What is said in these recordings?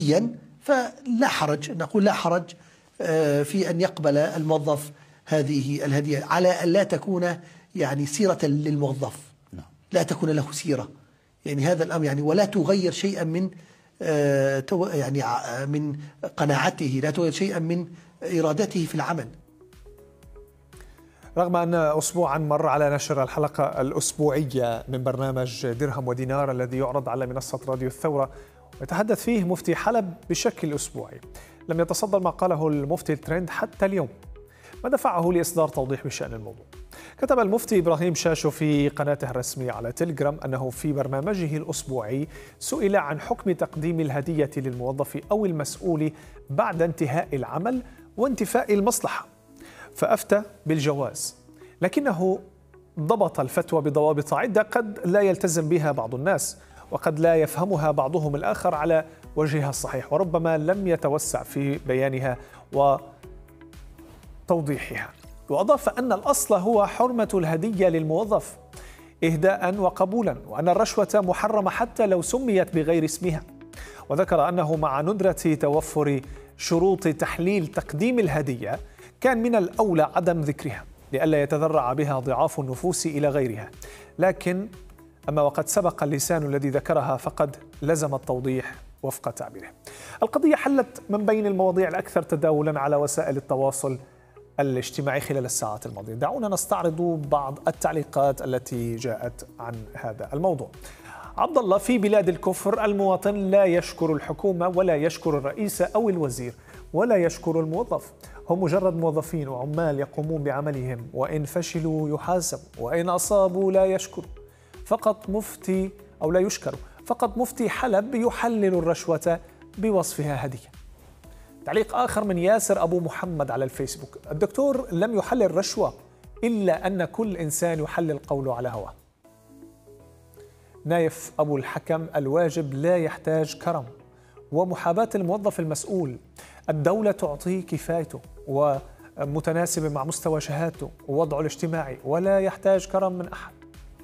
فلا حرج، نقول لا حرج في أن يقبل الموظف هذه الهدية على أن لا تكون يعني سيرة للموظف، لا تكون له سيرة، يعني هذا الأمر يعني، ولا تغير شيئا من يعني من قناعته، لا تغير شيئا من إرادته في العمل. رغم أن أسبوعا مر على نشر الحلقة الأسبوعية من برنامج درهم ودينار الذي يعرض على منصة راديو الثورة ويتحدث فيه مفتي حلب بشكل أسبوعي، لم يتصدر ما قاله المفتي الترند حتى اليوم، ما دفعه لإصدار توضيح بشأن الموضوع. كتب المفتي إبراهيم شاشو في قناته الرسمية على تيليجرام أنه في برنامجه الأسبوعي سئل عن حكم تقديم الهدية للموظف أو المسؤول بعد انتهاء العمل وانتفاء المصلحة، فأفتى بالجواز، لكنه ضبط الفتوى بضوابط عدة قد لا يلتزم بها بعض الناس، وقد لا يفهمها بعضهم الآخر على وجهها الصحيح، وربما لم يتوسع في بيانها وتوضيحها. وأضاف أن الأصل هو حرمة الهدية للموظف إهداء وقبولا، وأن الرشوة محرمة حتى لو سميت بغير اسمها. وذكر أنه مع ندرة توفر شروط تحليل تقديم الهدية كان من الأولى عدم ذكرها لئلا يتذرع بها ضعاف النفوس إلى غيرها، لكن أما وقد سبق اللسان الذي ذكرها فقد لزم التوضيح وفق تعبيره. القضية حلت من بين المواضيع الأكثر تداولا على وسائل التواصل الاجتماعي خلال الساعات الماضية. دعونا نستعرض بعض التعليقات التي جاءت عن هذا الموضوع. عبد الله: في بلاد الكفر المواطن لا يشكر الحكومة ولا يشكر الرئيس أو الوزير ولا يشكر الموظف، هم مجرد موظفين وعمال يقومون بعملهم، وإن فشلوا يحاسبوا وإن أصابوا لا يشكروا، فقط مفتي أو لا يشكروا، فقط مفتي حلب يحلل الرشوة بوصفها هدية. تعليق آخر من ياسر أبو محمد على الفيسبوك: الدكتور لم يحلل رشوة إلا أن كل إنسان يحلل قوله على هواه. نايف أبو الحكم: الواجب لا يحتاج كرم ومحاباة الموظف المسؤول، الدولة تعطيه كفايته ومتناسبة مع مستوى شهادته ووضعه الاجتماعي ولا يحتاج كرم من أحد.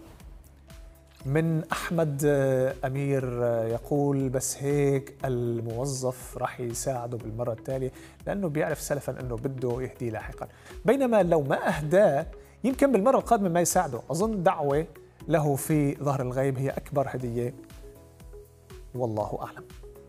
من أحمد أمير يقول: بس هيك الموظف راح يساعده بالمرة التالية لأنه بيعرف سلفا أنه بده يهديه لاحقا، بينما لو ما أهداه يمكن بالمرة القادمة ما يساعده. أظن دعوة له في ظهر الغيب هي أكبر هدية، والله أعلم.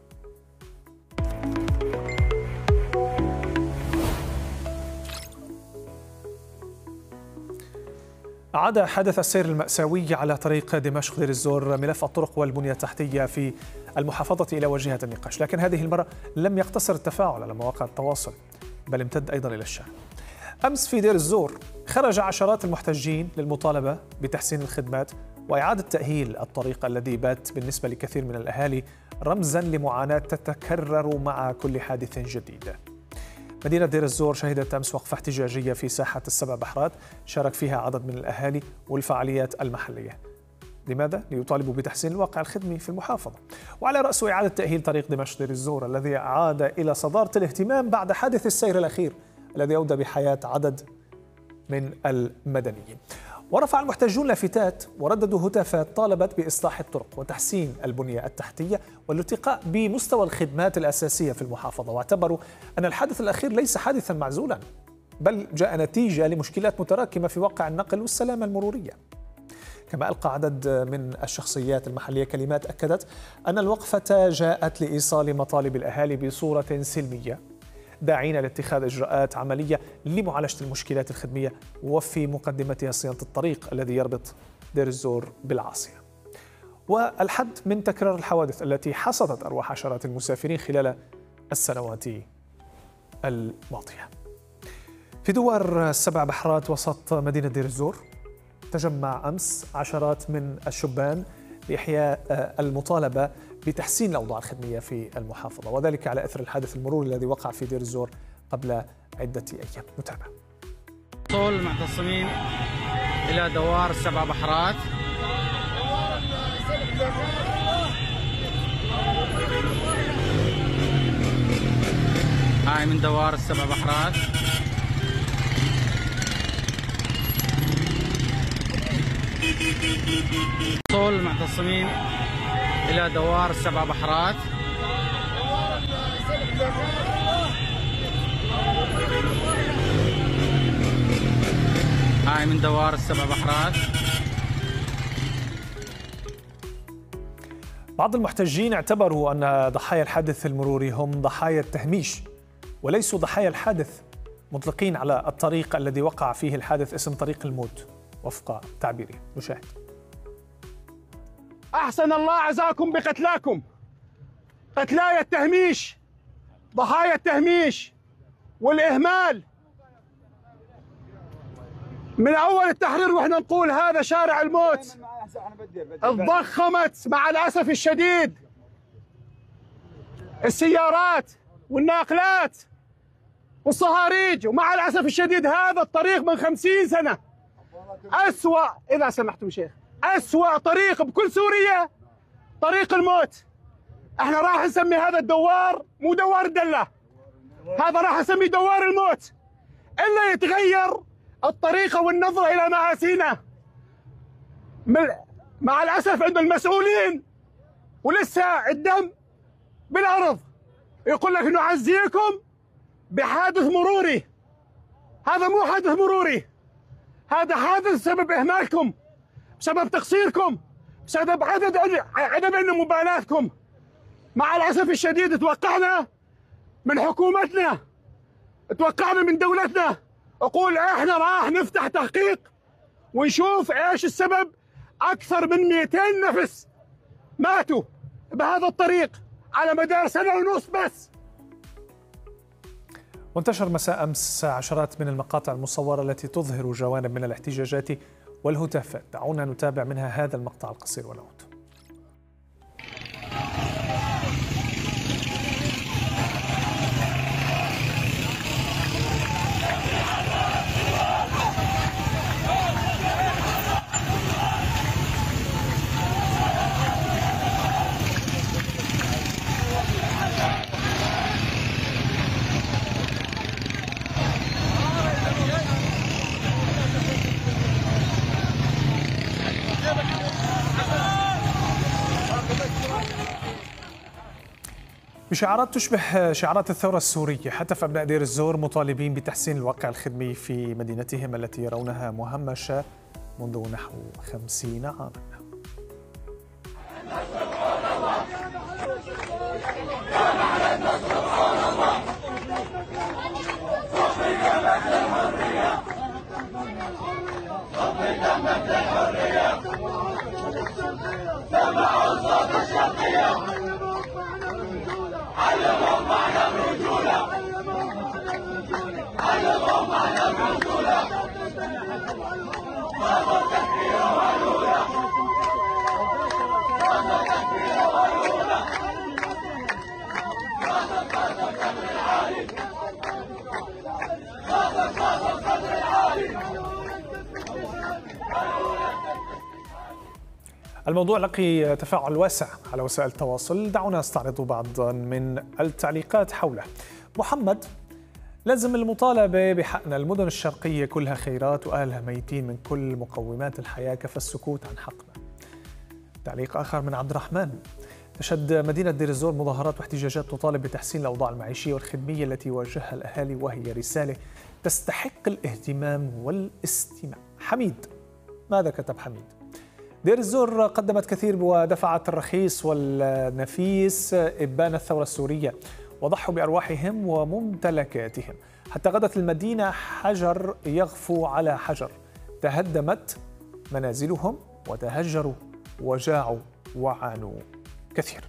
عاد حدث السير المأساوي على طريق دمشق دير الزور ملف الطرق والبنية التحتية في المحافظة إلى واجهة النقاش، لكن هذه المرة لم يقتصر التفاعل على مواقع التواصل بل امتد أيضا إلى الشارع. أمس في دير الزور خرج عشرات المحتجين للمطالبة بتحسين الخدمات وإعادة تأهيل الطريق الذي بات بالنسبة لكثير من الأهالي رمزا لمعاناة تتكرر مع كل حادث جديد. مدينة دير الزور شهدت أمس وقفة احتجاجية في ساحة السبع بحرات شارك فيها عدد من الأهالي والفعاليات المحلية. لماذا؟ ليطالبوا بتحسين الواقع الخدمي في المحافظة، وعلى رأسه إعادة تأهيل طريق دمشق دير الزور الذي عاد إلى صدارة الاهتمام بعد حادث السير الأخير الذي أودى بحياة عدد من المدنيين. ورفع المحتجون لافتات ورددوا هتافات طالبت بإصلاح الطرق وتحسين البنية التحتية والارتقاء بمستوى الخدمات الأساسية في المحافظة، واعتبروا أن الحادث الأخير ليس حادثا معزولا بل جاء نتيجة لمشكلات متراكمة في واقع النقل والسلامة المرورية. كما ألقى عدد من الشخصيات المحلية كلمات أكدت أن الوقفة جاءت لإيصال مطالب الأهالي بصورة سلمية، داعين لاتخاذ إجراءات عملية لمعالجة المشكلات الخدمية وفي مقدمتها صيانة الطريق الذي يربط دير الزور بالعاصمة، والحد من تكرار الحوادث التي حصدت أرواح عشرات المسافرين خلال السنوات الماضية. في دوار السبع بحرات وسط مدينة دير الزور تجمع أمس عشرات من الشبان لإحياء المطالبة بتحسين الأوضاع الخدمية في المحافظة، وذلك على أثر الحادث المروري الذي وقع في دير الزور قبل عدة أيام. نتابع. وصول المعتصمين إلى دوار السبع بحرات. هاي من دوار السبع بحرات. وصول المعتصمين إلى دوار السبع بحرات. معي من دوار السبع بحرات. بعض المحتجين اعتبروا أن ضحايا الحادث المروري هم ضحايا التهميش وليسوا ضحايا الحادث، مطلقين على الطريق الذي وقع فيه الحادث اسم طريق الموت وفق تعبيره. نشاهد. أحسن الله عزاكم بقتلاكم، قتلايا التهميش، ضحايا التهميش والإهمال. من أول التحرير وإحنا نقول هذا شارع الموت، تضخمت مع الأسف الشديد السيارات والناقلات والصهاريج، ومع الأسف الشديد هذا الطريق من 50 سنة أسوأ، إذا سمحتم شيخ، أسوأ طريق بكل سوريا طريق الموت. احنا راح نسمي هذا الدوار مو دوار الدلة، هذا راح نسميه دوار الموت، إلا يتغير الطريقة والنظرة إلى مآسينا. مع الأسف عند المسؤولين ولسه الدم بالأرض، يقول لك نعزيكم بحادث مروري. هذا مو حادث مروري، هذا حادث بسبب إهمالكم، بسبب تقصيركم، بسبب عدم مبالاتكم. مع الأسف الشديد توقعنا من حكومتنا، توقعنا من دولتنا، أقول إحنا راح نفتح تحقيق ونشوف إيش السبب. أكثر من 200 نفس ماتوا بهذا الطريق على مدار سنة ونص بس. وانتشر مساء أمس عشرات من المقاطع المصورة التي تظهر جوانب من الاحتجاجات والهتافات. دعونا نتابع منها هذا المقطع القصير ونعود. بشعارات تشبه شعارات الثورة السورية، حتف أبناء دير الزور مطالبين بتحسين الواقع الخدمي في مدينتهم التي يرونها مهمشة منذ نحو 50 عاما. علمهم معنى الرجولة، علمهم معنى الرجولة، ماذا تكفير ولولا، ماذا تكفير ولولا، ماذا القدر العالي، ماذا القدر العالي. الموضوع لقي تفاعل واسع على وسائل التواصل. دعونا نستعرض بعضا من التعليقات حوله. محمد: لازم المطالبة بحقنا، المدن الشرقية كلها خيرات وأهلها ميتين من كل مقومات الحياة، كفى السكوت عن حقنا. تعليق آخر من عبد الرحمن: تشهد مدينة دير الزور مظاهرات واحتجاجات تطالب بتحسين الأوضاع المعيشية والخدمية التي يواجهها الأهالي، وهي رسالة تستحق الاهتمام والاستماع. حميد: ماذا كتب حميد؟ دير الزور قدمت كثير ودفعت الرخيص والنفيس إبان الثورة السورية، وضحوا بأرواحهم وممتلكاتهم حتى غدت المدينة حجر يغفو على حجر. تهدمت منازلهم وتهجروا وجاعوا وعانوا كثير.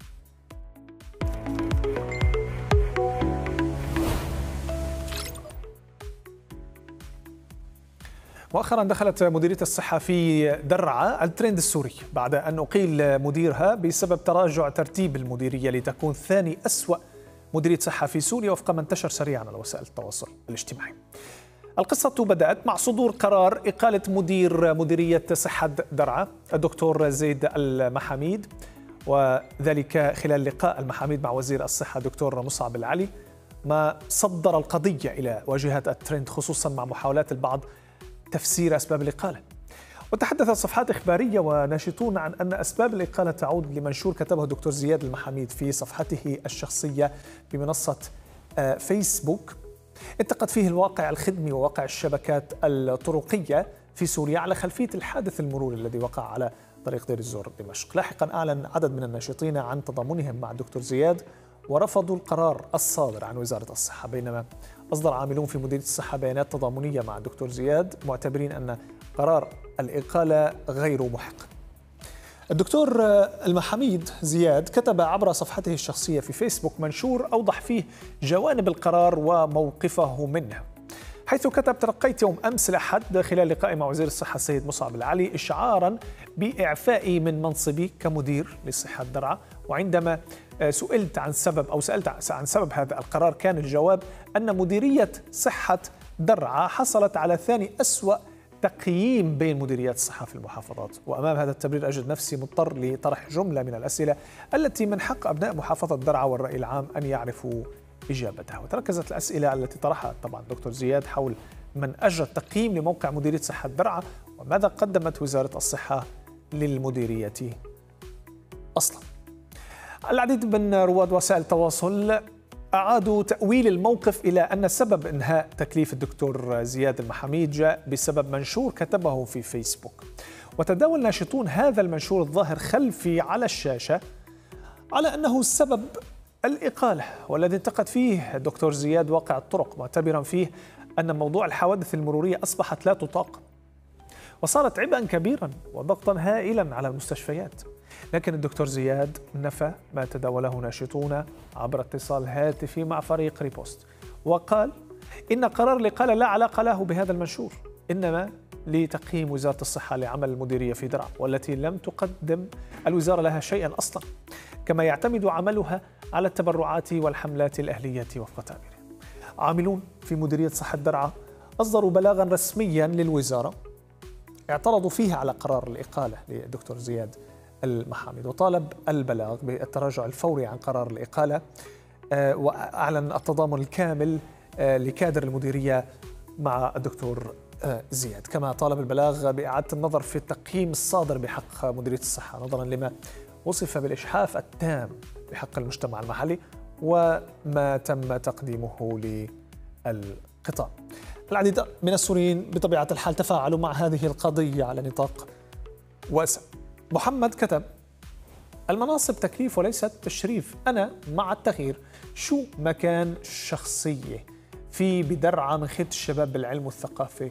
مؤخرا دخلت مديرية الصحة في درعا الترند السوري بعد أن أقيل مديرها بسبب تراجع ترتيب المديرية لتكون ثاني أسوأ مديرية صحة في سوريا وفق ما انتشر سريعا على وسائل التواصل الاجتماعي. القصة بدأت مع صدور قرار إقالة مديرية صحة درعا الدكتور زيد المحاميد، وذلك خلال لقاء المحاميد مع وزير الصحة دكتور مصعب العلي، ما صدر القضية إلى واجهة الترند خصوصا مع محاولات البعض تفسير أسباب الإقالة. وتحدثت صفحات إخبارية وناشطون عن أن أسباب الإقالة تعود لمنشور كتبه الدكتور زياد المحاميد في صفحته الشخصية بمنصة فيسبوك، انتقد فيه الواقع الخدمي وواقع الشبكات الطرقية في سوريا على خلفية الحادث المروري الذي وقع على طريق دير الزور دمشق. لاحقا أعلن عدد من الناشطين عن تضامنهم مع الدكتور زياد ورفضوا القرار الصادر عن وزارة الصحة، بينما أصدر عاملون في مديرية الصحة بيانات تضامنية مع الدكتور زياد معتبرين أن قرار الإقالة غير محق. الدكتور المحاميد زياد كتب عبر صفحته الشخصية في فيسبوك منشور أوضح فيه جوانب القرار وموقفه منه، حيث كتب: تلقيت يوم أمس الأحد خلال لقاء مع وزير الصحة السيد مصعب العلي إشعارا بإعفائي من منصبي كمدير لصحة درعا، وعندما سئلت عن سبب هذا القرار كان الجواب أن مديرية صحة درعا حصلت على ثاني أسوأ تقييم بين مديريات الصحة في المحافظات. وأمام هذا التبرير أجد نفسي مضطر لطرح جملة من الأسئلة التي من حق أبناء محافظة درعا والرأي العام أن يعرفوا إجابتها. وتركزت الأسئلة التي طرحها طبعا دكتور زياد حول من أجرى التقييم لموقع مديرية صحة درعا، وماذا قدمت وزارة الصحة للمديرية أصلا. العديد من رواد وسائل التواصل أعادوا تأويل الموقف إلى أن سبب إنهاء تكليف الدكتور زياد المحاميد جاء بسبب منشور كتبه في فيسبوك، وتداول ناشطون هذا المنشور الظاهر خلفي على الشاشة على أنه سبب الإقالة، والذي انتقد فيه الدكتور زياد واقع الطرق، معتبرا فيه أن موضوع الحوادث المرورية أصبحت لا تطاق وصارت عبئا كبيرا وضغطا هائلا على المستشفيات. لكن الدكتور زياد نفى ما تداوله ناشطون عبر اتصال هاتفي مع فريق ريبوست، وقال إن قرار الإقالة لا علاقة له بهذا المنشور، إنما لتقييم وزارة الصحة لعمل المديرية في درعا، والتي لم تقدم الوزارة لها شيئا أصلا، كما يعتمد عملها على التبرعات والحملات الأهلية وفق تعبيره. عاملون في مديرية صحة درعا أصدروا بلاغا رسميا للوزارة اعترضوا فيه على قرار الإقالة للدكتور زياد المحامد، وطالب البلاغ بالتراجع الفوري عن قرار الإقالة، وأعلن التضامن الكامل لكادر المديرية مع الدكتور زياد. كما طالب البلاغ بإعادة النظر في التقييم الصادر بحق مديرية الصحة نظرا لما وصف بالإجحاف التام بحق المجتمع المحلي وما تم تقديمه للقطاع. العديد من السوريين بطبيعة الحال تفاعلوا مع هذه القضية على نطاق واسع. محمد كتب: المناصب تكليف وليست تشريف، أنا مع التغيير، شو مكان شخصية في بدرعا من خيط الشباب بالعلم والثقافة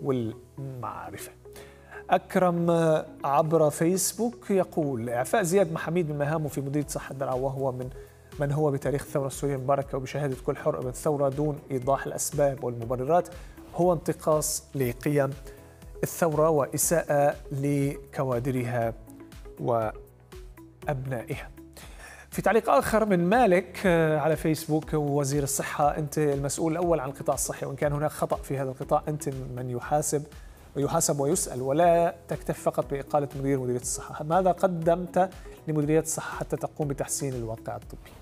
والمعرفة. أكرم عبر فيسبوك يقول: إعفاء زياد محاميد من مهامه في مديرية صحة درعا وهو من هو بتاريخ الثورة السورية المباركة وبشهادة كل حر من الثورة دون إيضاح الأسباب والمبررات هو انتقاص لقيم الثورة وإساءة لكوادرها وأبنائها. في تعليق آخر من مالك على فيسبوك: وزير الصحة أنت المسؤول الأول عن القطاع الصحي، وإن كان هناك خطأ في هذا القطاع أنت من يحاسب ويسأل، ولا تكتفي فقط بإقالة مديرية الصحة. ماذا قدمت لمديرية الصحة حتى تقوم بتحسين الواقع الطبي؟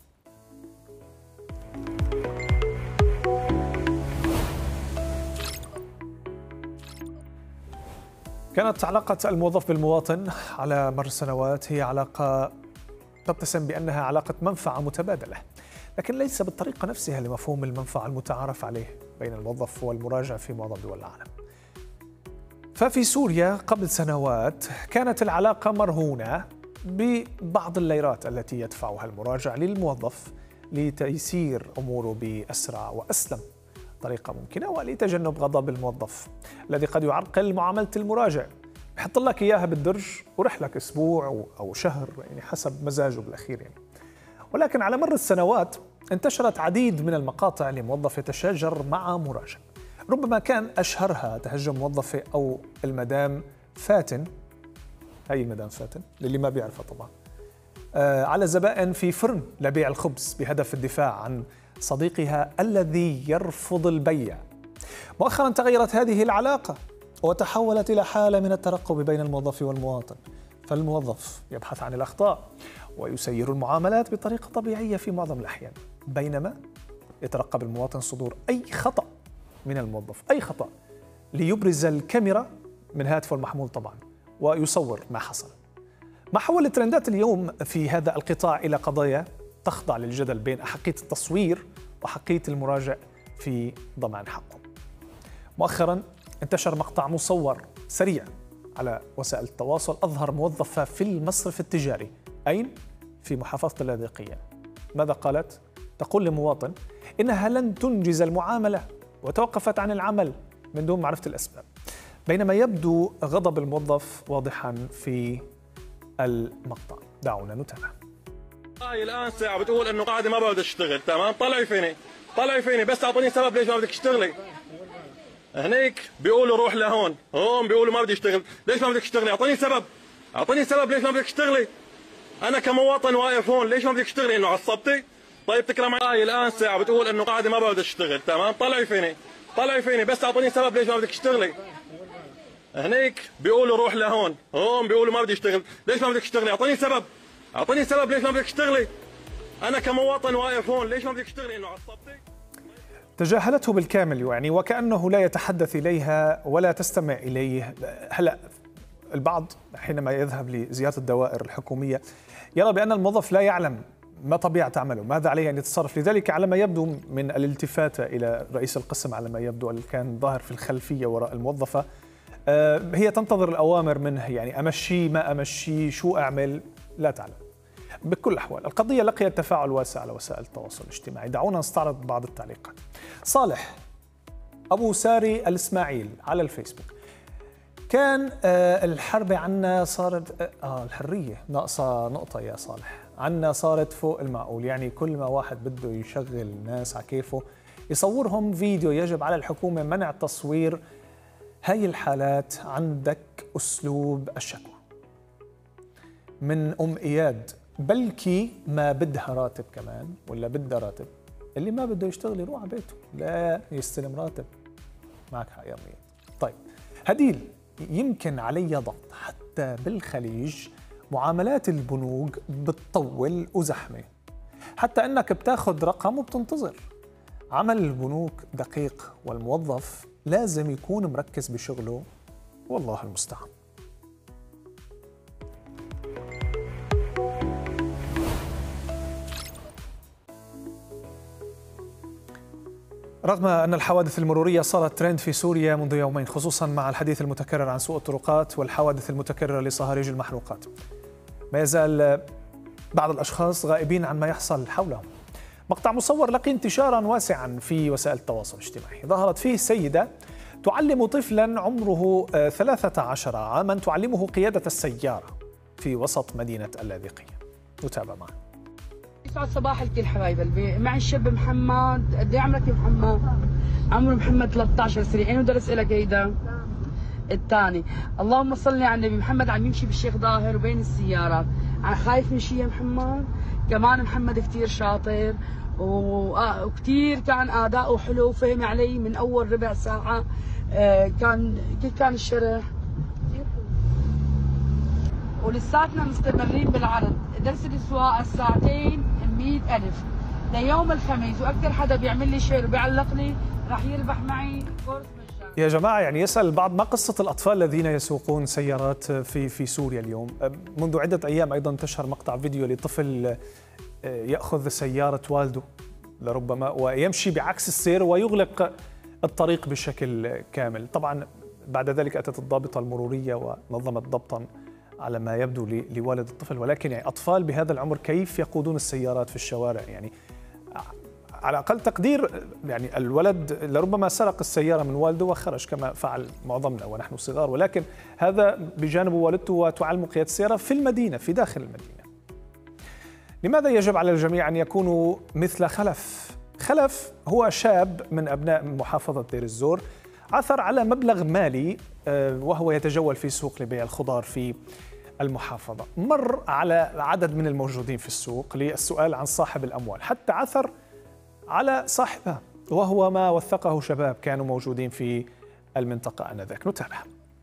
كانت علاقة الموظف بالمواطن على مر السنوات هي علاقة تتسم بأنها علاقة منفعة متبادلة، لكن ليس بالطريقة نفسها لمفهوم المنفعة المتعارف عليه بين الموظف والمراجع في معظم دول العالم. ففي سوريا قبل سنوات كانت العلاقة مرهونة ببعض الليرات التي يدفعها المراجع للموظف لتيسير أموره بأسرع وأسلم طريقة ممكنة، ولتجنب غضب الموظف الذي قد يعرقل معاملة المراجع، يحط لك إياها بالدرج ورحلك أسبوع أو شهر، يعني حسب مزاجه بالأخير يعني. ولكن على مر السنوات انتشرت عديد من المقاطع لموظف يتشاجر مع مراجع، ربما كان أشهرها تهجم موظفة أو المدام فاتن، هي المدام فاتن للي ما بيعرفها طبعا، على زبائن في فرن لبيع الخبز بهدف الدفاع عن صديقها الذي يرفض البيع. مؤخرا تغيرت هذه العلاقة وتحولت إلى حالة من الترقب بين الموظف والمواطن، فالموظف يبحث عن الأخطاء ويسير المعاملات بطريقة طبيعية في معظم الأحيان، بينما يترقب المواطن صدور أي خطأ من الموظف، أي خطأ، ليبرز الكاميرا من هاتفه المحمول طبعا ويصور ما حصل. ما حول الترندات اليوم في هذا القطاع إلى قضايا تخضع للجدل بين أحقية التصوير وحقية المراجع في ضمان حقهم. مؤخرا انتشر مقطع مصور سريع على وسائل التواصل أظهر موظفة في المصرف التجاري. أين؟ في محافظة اللاذقية. ماذا قالت؟ تقول لمواطن إنها لن تنجز المعاملة وتوقفت عن العمل من دون معرفة الأسباب، بينما يبدو غضب الموظف واضحا في المقطع. دعونا نتابع. هاي الآن ساعة بتقول إنه قاعدة ما بدي أشتغل، تمام؟ طلعي فيني بس أعطيني سبب ليش ما بدك تشتغلي. هنيك بيقولوا روح لهون، هون بيقولوا ما بدي أشتغل، ليش ما بدك تشتغلي؟ أعطيني سبب ليش ما بدك تشتغلي. أنا كمواطن واقف هون، ليش ما بدك تشتغلي؟ إنه عصبتي؟ طيب تكرم. هاي الآن ساعة بتقول إنه قاعدة ما بدي أشتغل، تمام؟ طلعي فيني بس أعطيني سبب ليش ما بدك تشتغلي. هنيك بيقولوا روح لهون، هون بيقولوا ما بدي أشتغل، ليش ما بدك تشتغلي؟ أعطيني سبب ليش ما بدك تشتغلي. أنا كمواطن واقف هون، ليش ما بدك تشتغلي؟ إنه عصبتي؟ تجاهلته بالكامل يعني وكأنه لا يتحدث إليها ولا تستمع إليه. هلأ البعض حينما يذهب لزيارة الدوائر الحكومية يرى بأن الموظف لا يعلم ما طبيعة عمله، ماذا عليه أن يتصرف. لذلك على ما يبدو من الالتفات إلى رئيس القسم، على ما يبدو اللي كان ظاهر في الخلفية وراء الموظفة، هي تنتظر الأوامر منه، يعني أمشي ما أمشي، شو أعمل لا تعلم. بكل الأحوال القضية لقيت تفاعل واسع على وسائل التواصل الاجتماعي. دعونا نستعرض بعض التعليقات. صالح أبو ساري الإسماعيل على الفيسبوك: كان الحرب عنا صارت الحرية ناقصة نقطة يا صالح، عنا صارت فوق المعقول، يعني كل ما واحد بده يشغل الناس على كيفه يصورهم فيديو، يجب على الحكومة منع تصوير هاي الحالات. عندك أسلوب الشكوى. من أم إياد: بلكي ما بدها راتب كمان، ولا بدها راتب، اللي ما بده يشتغل يروح على بيته، لا يستلم راتب. معك حق يا أم إياد. طيب هديل: يمكن علي ضغط، حتى بالخليج معاملات البنوك بتطول وزحمة، حتى أنك بتاخد رقم وبتنتظر. عمل البنوك دقيق والموظف لازم يكون مركز بشغله، والله المستعان. رغم أن الحوادث المرورية صارت ترند في سوريا منذ يومين، خصوصا مع الحديث المتكرر عن سوء الطرقات والحوادث المتكررة لصهاريج المحروقات، ما يزال بعض الأشخاص غائبين عن ما يحصل حولهم. مقطع مصور لقي انتشارا واسعا في وسائل التواصل الاجتماعي، ظهرت فيه سيدة تعلم طفلا عمره 13 عاما، تعلمه قيادة السيارة في وسط مدينة اللاذقية. نتابع معه. يسعد صباح الكل حبايب قلبي. معي الشاب محمد. قد ايه عمرك يا محمد؟ عمره محمد 13 سنه. اين درس لك هيدا؟ الثاني. اللهم صل على النبي. محمد عم يمشي بالشيخ ظاهر وبين السيارات. خايف من شيء يا محمد؟ كمان محمد كثير شاطر وكثير كان اداؤه حلو، فهم علي من اول ربع ساعه. كيف كان الشرح؟ ولساتنا مستمرين بالعرض. درس السواقه الساعتين 100,000 ليوم الخميس، واكثر حدا بيعمل لي شير وبيعلق لي راح يربح معي كورس مجاني. يا جماعه يعني يسال البعض ما قصه الاطفال الذين يسوقون سيارات في سوريا اليوم؟ منذ عده ايام ايضا انتشر مقطع فيديو لطفل ياخذ سياره والده لربما ويمشي بعكس السير ويغلق الطريق بشكل كامل. طبعا بعد ذلك اتت الضابطه المروريه ونظمت ضبطا على ما يبدو لوالد الطفل، ولكن يعني أطفال بهذا العمر كيف يقودون السيارات في الشوارع؟ يعني على أقل تقدير يعني الولد لربما سرق السيارة من والده وخرج كما فعل معظمنا ونحن صغار، ولكن هذا بجانب والدته وتعلم قيادة السيارة في المدينة، في داخل المدينة. لماذا يجب على الجميع أن يكونوا مثل خلف؟ خلف هو شاب من أبناء محافظة دير الزور، عثر على مبلغ مالي وهو يتجول في سوق لبيع الخضار في المحافظة. مر على عدد من الموجودين في السوق للسؤال عن صاحب الأموال، حتى عثر على صاحبها، وهو ما وثقه شباب كانوا موجودين في المنطقة آنذاك. نتابع.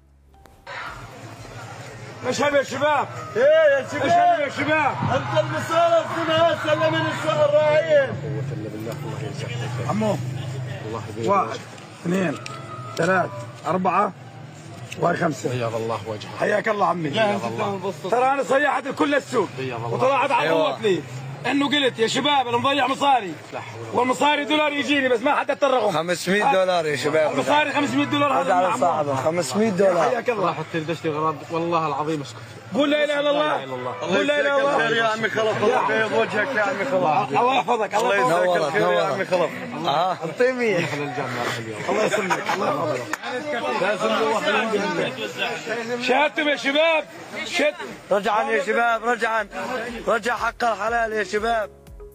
اشهد يا شباب. ايه يا شباب. اشهد يا شباب. انت المصارف هنا سلم من الراعيين. عمو. الله 1 2 3 4 و5. بيض الله وجهك. حياك الله عمي. ترى انا صيحت كل السوق وطلعت على قوة لي. انه قلت يا شباب انا مضيع مصاري والمصاري دولار يجيني بس ما حددت الرقم. 500 دولار يا شباب. المصاري 500 دولار. هذا على صاحبه 500 دولار. حياك الله. حتى دشتي غرض والله العظيم اسكت. قول لا اله الا الله. قول لا اله الا الله. يا عمي خلف الله بيض وجهك يا عمي خلف. الله يحفظك. الله يجزاك الخير يا عمي خلف. اعطيه 100. الله يسلمك. الله يحفظك. لازم نروح شهدتم يا شباب. رجعا يا شباب رجعا. رجع حق الحلال يا شباب.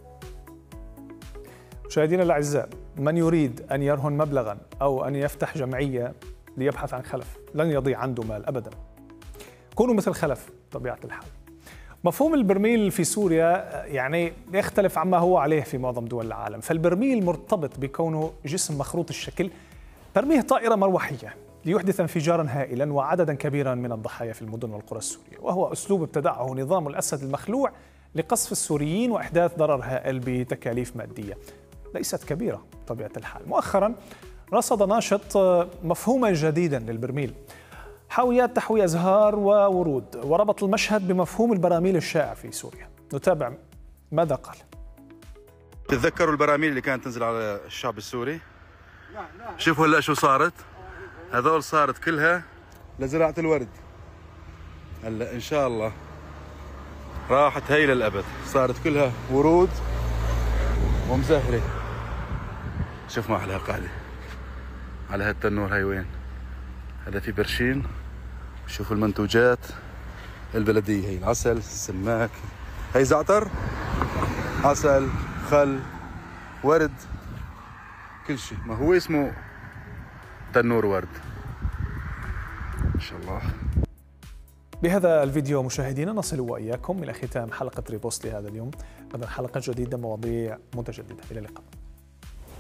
مشاهدينا الاعزاء، من يريد ان يرهن مبلغا او ان يفتح جمعيه ليبحث عن خلف لن يضيع عنده مال ابدا. كونوا مثل خلف طبيعه الحال. مفهوم البرميل في سوريا يعني يختلف عما هو عليه في معظم دول العالم، فالبرميل مرتبط بكونه جسم مخروط الشكل ترميه طائره مروحيه ليحدث انفجارا هائلا وعددا كبيرا من الضحايا في المدن والقرى السوريه، وهو اسلوب ابتدعه نظام الاسد المخلوع لقصف السوريين واحداث ضرر هائل بتكاليف ماديه ليست كبيره بطبيعه الحال. مؤخرا رصد ناشط مفهوما جديدا للبرميل، حاويات تحوي ازهار وورود، وربط المشهد بمفهوم البراميل الشائع في سوريا. نتابع ماذا قال. تتذكروا البراميل اللي كانت تنزل على الشعب السوري؟ شوفوا هلا شو صارت. هذول صارت كلها لزراعة الورد. هلا ان شاء الله راحت هي للابد، صارت كلها ورود ومزهرة. شوف ما احلاها قاعدة على هالتنور. هاي وين؟ هذا في برشين. شوفوا المنتوجات البلدية، هي العسل، السماك، هي زعتر، عسل، خل، ورد، كل شيء. ما هو اسمه تنور ورد ان شاء الله. بهذا الفيديو مشاهدينا نصل وإياكم إلى ختام حلقة ريبوست لهذا اليوم. غدا حلقة جديدة، مواضيع متجددة. إلى اللقاء.